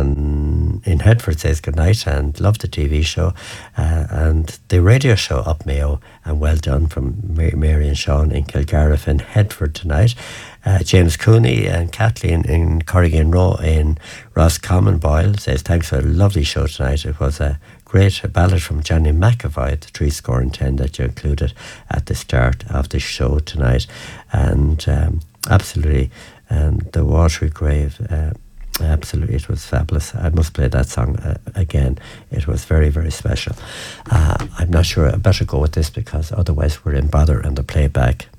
in Headford says goodnight and love the TV show and the radio show Up Mayo, and well done from Mary and Sean in Kilgariff and Headford tonight. James Cooney and Kathleen in Corrigan Row in Roscommon Boyle says thanks for a lovely show tonight. It was a great ballad from Johnny McAvoy, the 3 score and 10 that you included at the start of the show tonight. And absolutely, and the Watery Grave, absolutely, it was fabulous. I must play that song again. It was very, very special. I'm not sure, I better go with this because otherwise we're in bother and the playback